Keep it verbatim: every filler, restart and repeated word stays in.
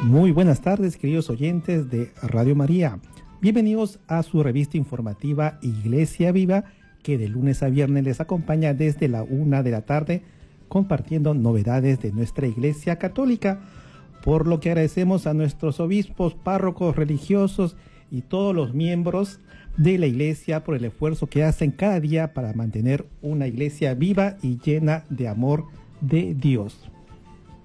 Muy buenas tardes, queridos oyentes de Radio María. Bienvenidos a su revista informativa Iglesia Viva, que de lunes a viernes les acompaña desde la una de la tarde, compartiendo novedades de nuestra Iglesia Católica, por lo que agradecemos a nuestros obispos, párrocos, religiosos y todos los miembros de la Iglesia por el esfuerzo que hacen cada día para mantener una Iglesia viva y llena de amor de Dios.